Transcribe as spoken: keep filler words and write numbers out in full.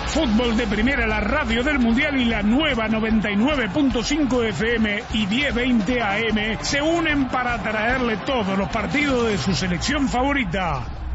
Fútbol de Primera, la radio del Mundial y la nueva noventa y nueve punto cinco F M y diez veinte A M se unen para traerle todos los partidos de su selección favorita.